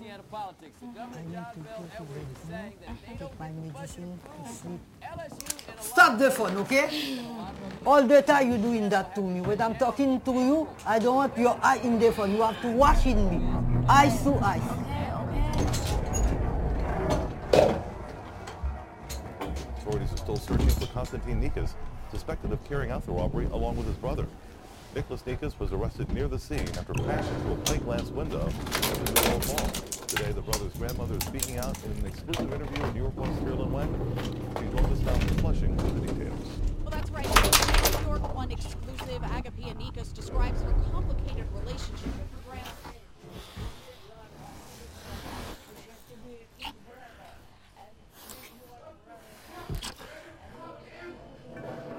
Louisiana politics. The governor, John Bell Edwards, is saying that they don't get the budget approved. LSU and a Stop the phone, okay? All the time you doing that to me. When I'm talking to you, I don't want your eye in the phone. You have to watch in me. Eyes to eyes. Authorities are still searching for Konstantin Nikas, suspected of carrying out the robbery along with his brother. Nicholas Nikas was arrested near the scene after crashing through a plate glass window at the Middle Mall. Today, the brother's grandmother is speaking out in an exclusive interview with New York Post's Carolyn Wagner. She joins us now from Flushing with the details.